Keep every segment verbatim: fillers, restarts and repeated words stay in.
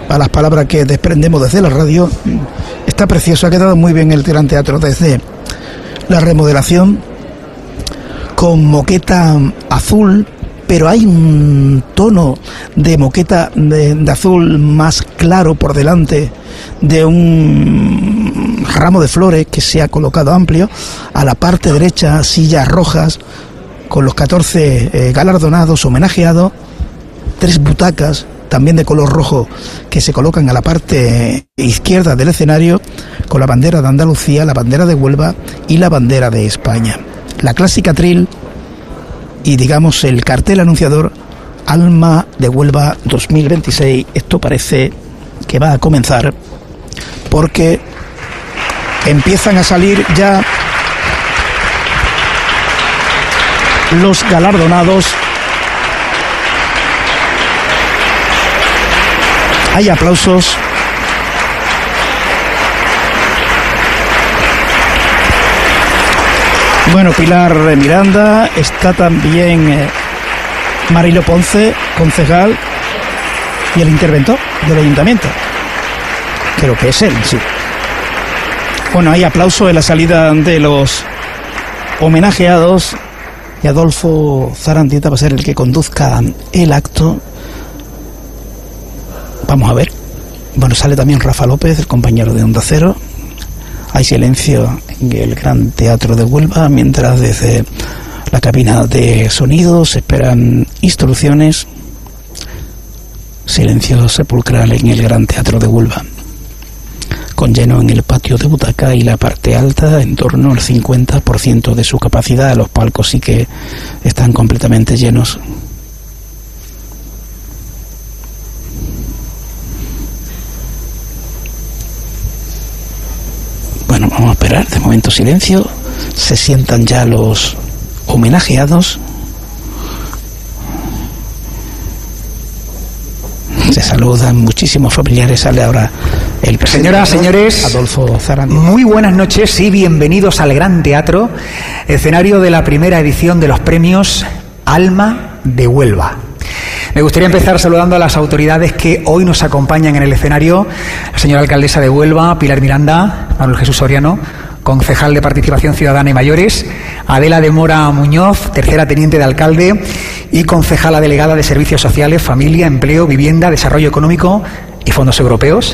a las palabras que desprendemos desde la radio. Está precioso, ha quedado muy bien el Gran Teatro desde la remodelación, con moqueta azul, pero hay un tono de moqueta de, de azul más claro por delante de un ramo de flores que se ha colocado amplio. A la parte derecha, sillas rojas con los catorce eh, galardonados, homenajeados, tres butacas también de color rojo que se colocan a la parte izquierda del escenario, con la bandera de Andalucía, la bandera de Huelva y la bandera de España. La clásica tril y, digamos, el cartel anunciador Alma de Huelva dos mil veintiséis. Esto parece que va a comenzar, porque empiezan a salir ya los galardonados. Hay aplausos. Bueno, Pilar Miranda, está también eh, Marilo Ponce, concejal, y el interventor del ayuntamiento. Creo que es él, sí. Bueno, hay aplausos en la salida de los homenajeados, y Adolfo Zarandieta va a ser el que conduzca el acto. Vamos a ver. Bueno, sale también Rafa López, el compañero de Onda Cero. Hay silencio en el Gran Teatro de Huelva, mientras desde la cabina de sonido se esperan instrucciones. Silencio sepulcral en el Gran Teatro de Huelva, con lleno en el patio de butaca y la parte alta, en torno al cincuenta por ciento de su capacidad. Los palcos sí que están completamente llenos. Bueno, vamos a esperar, de momento silencio. Se sientan ya los homenajeados. Se saludan muchísimos familiares. Sale ahora el presidente. Señoras, señores, Adolfo Zarandieta. Muy buenas noches y bienvenidos al Gran Teatro, escenario de la primera edición de los premios Alma de Huelva. Me gustaría empezar saludando a las autoridades que hoy nos acompañan en el escenario: la señora alcaldesa de Huelva, Pilar Miranda, Manuel Jesús Soriano, concejal de Participación Ciudadana y Mayores, Adela de Mora Muñoz, tercera teniente de alcalde y concejala delegada de Servicios Sociales, Familia, Empleo, Vivienda, Desarrollo Económico y Fondos Europeos.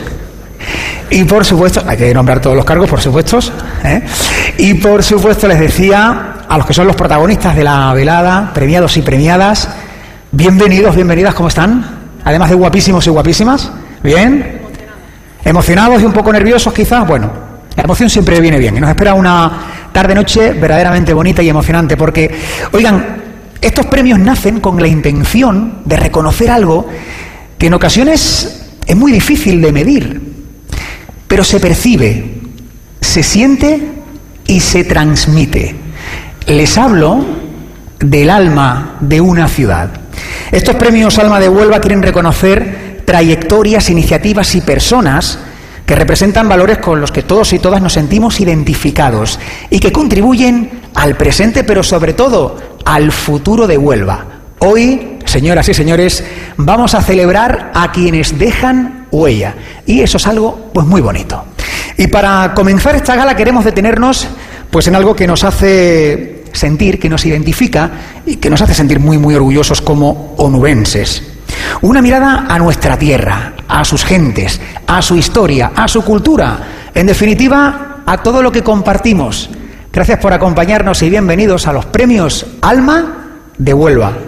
Y por supuesto, hay que nombrar todos los cargos, por supuesto, ¿eh? Y por supuesto les decía a los que son los protagonistas de la velada, premiados y premiadas: bienvenidos, bienvenidas, ¿cómo están? Además de guapísimos y guapísimas, ¿bien? ¿Emocionados y un poco nerviosos quizás? Bueno, la emoción siempre viene bien y nos espera una tarde-noche verdaderamente bonita y emocionante, porque, oigan, estos premios nacen con la intención de reconocer algo que en ocasiones es muy difícil de medir, pero se percibe, se siente y se transmite. Les hablo del alma de una ciudad. Estos premios Alma de Huelva quieren reconocer trayectorias, iniciativas y personas que representan valores con los que todos y todas nos sentimos identificados y que contribuyen al presente, pero sobre todo al futuro de Huelva. Hoy, señoras y señores, vamos a celebrar a quienes dejan huella, y eso es algo pues muy bonito. Y para comenzar esta gala queremos detenernos pues en algo que nos hace sentir, que nos identifica y que nos hace sentir muy muy orgullosos como onubenses. Una mirada a nuestra tierra, a sus gentes, a su historia, a su cultura, en definitiva, a todo lo que compartimos. Gracias por acompañarnos y bienvenidos a los premios Alma de Huelva.